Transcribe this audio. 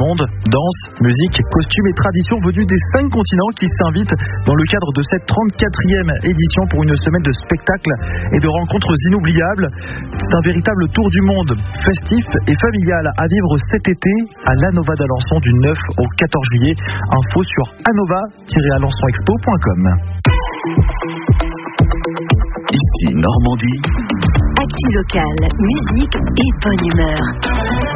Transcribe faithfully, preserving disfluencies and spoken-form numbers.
monde. Danse, musique, costumes et traditions venues des cinq continents qui s'invitent dans le cadre de cette trente-quatrième édition pour une semaine de spectacles et de rencontres inoubliables. C'est un véritable tour du monde, festif et familial à vivre cet été à l'Anova d'Alençon du neuf au quatorze juillet. Info sur anova tiret alençon expo point com. Ici Normandie. Actu local, musique et bonne humeur.